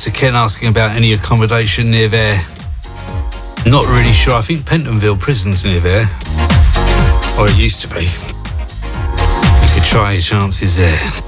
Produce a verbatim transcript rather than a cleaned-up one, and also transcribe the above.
to Ken asking about any accommodation near there. Not really sure. I think Pentonville Prison's near there. Or it used to be. You could try your chances there.